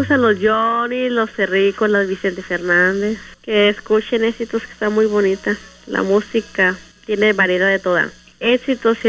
Saludos a los Johnny, los Cerricos, los Vicente Fernández. Que escuchen Éxitos, que está muy bonita. La música tiene variedad de toda. Éxitos